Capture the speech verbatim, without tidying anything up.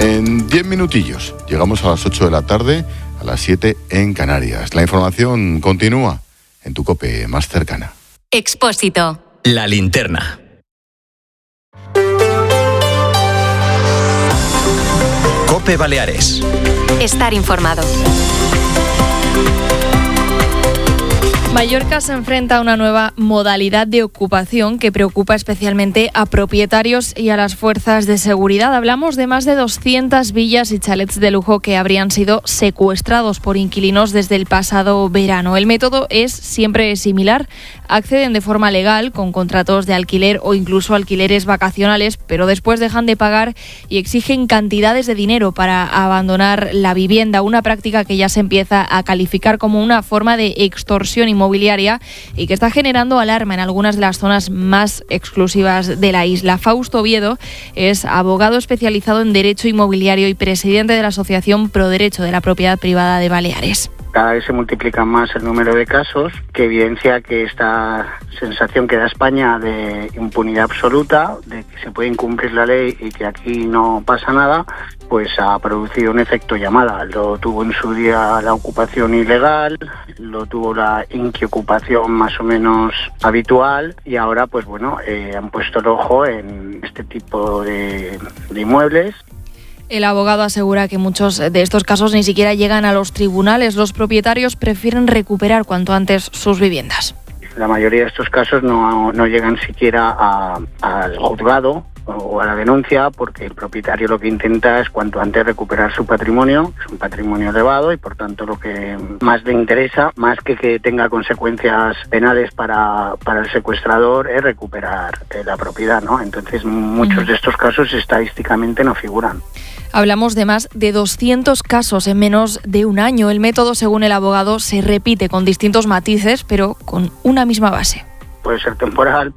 En diez minutillos llegamos a las ocho de la tarde, a las siete en Canarias. La información continúa en tu COPE más cercana. Expósito. La linterna. COPE Baleares. Estar informado. Mallorca se enfrenta a una nueva modalidad de ocupación que preocupa especialmente a propietarios y a las fuerzas de seguridad. Hablamos de más de doscientas villas y chalets de lujo que habrían sido secuestrados por inquilinos desde el pasado verano. El método es siempre similar. Acceden de forma legal con contratos de alquiler o incluso alquileres vacacionales, pero después dejan de pagar y exigen cantidades de dinero para abandonar la vivienda, una práctica que ya se empieza a calificar como una forma de extorsión inmobiliaria y que está generando alarma en algunas de las zonas más exclusivas de la isla. Fausto Oviedo es abogado especializado en derecho inmobiliario y presidente de la Asociación Pro Derecho de la Propiedad Privada de Baleares. Cada vez se multiplica más el número de casos que evidencia que esta sensación que da España de impunidad absoluta, de que se puede incumplir la ley y que aquí no pasa nada, pues ha producido un efecto llamada. Lo tuvo en su día la ocupación ilegal, lo tuvo la inquiocupación más o menos habitual y ahora pues bueno, eh, han puesto el ojo en este tipo de, de inmuebles. El abogado asegura que muchos de estos casos ni siquiera llegan a los tribunales. Los propietarios prefieren recuperar cuanto antes sus viviendas. La mayoría de estos casos no, no llegan siquiera a, al juzgado o a la denuncia, porque el propietario lo que intenta es cuanto antes recuperar su patrimonio. Es un patrimonio elevado y por tanto lo que más le interesa, más que que tenga consecuencias penales para, para el secuestrador, es recuperar eh, la propiedad, ¿no? Entonces muchos de estos casos estadísticamente no figuran. Hablamos de más de doscientos casos en menos de un año. El método, según el abogado, se repite con distintos matices, pero con una misma base. Puede ser temporal,